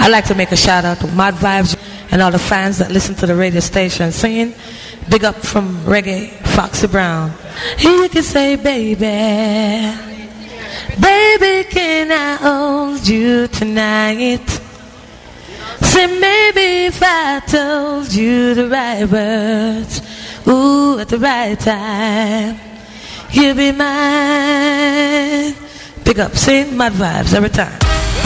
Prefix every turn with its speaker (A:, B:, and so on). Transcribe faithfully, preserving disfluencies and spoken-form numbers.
A: I'd like to make a shout out to Mod Vibes and all the fans that listen to the radio station singing. Big up from Reggae Foxy Brown. You can say, baby, baby, can I hold you tonight? Say maybe if I told you the right words, ooh, at the right time, you'll be mine. Big up, sing Mad Vibes every time.